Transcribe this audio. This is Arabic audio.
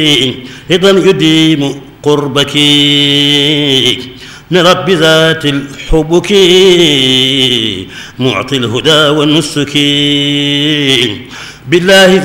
رضا يديم قربك لرب ذات الحبك معطي الهدى والنسك بالله